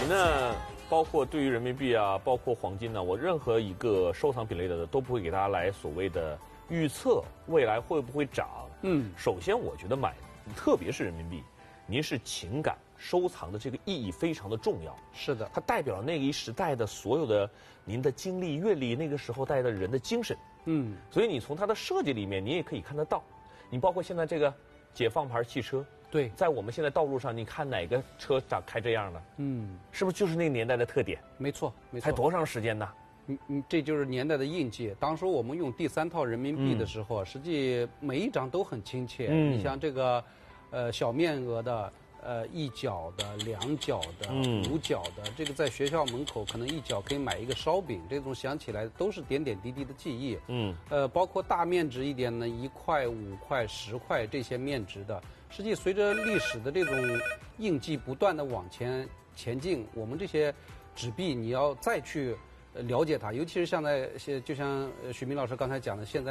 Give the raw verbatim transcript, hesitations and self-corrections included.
呢，包括对于人民币啊，包括黄金呢，我任何一个收藏品类的都不会给大家来所谓的预测未来会不会涨。嗯，首先我觉得买，特别是人民币，您是情感收藏的这个意义非常的重要。 是的， 它代表了那一时代的所有的您的经历、阅历，那个时候带的人的精神。嗯，所以你从它的设计里面，你也可以看得到。你包括现在这个解放牌汽车。 对， 在我们现在道路上，你看哪个车咋开这样的？嗯，是不是就是那个年代的特点？ 没错，没错。 才多长时间呢？ 嗯嗯，这就是年代的印记。当时我们用第三套人民币的时候，嗯、实际每一张都很亲切。嗯，你像这个，呃，小面额的，呃，一角的、两角的、嗯、五角的，这个在学校门口可能一角可以买一个烧饼，这种想起来都是点点滴滴的记忆。嗯，呃，包括大面值一点呢，一块、五块、十块这些面值的。实际随着历史的这种印记不断的往前前进，我们这些纸币你要再去了解它，尤其是像在就像许明老师刚才讲的，现在。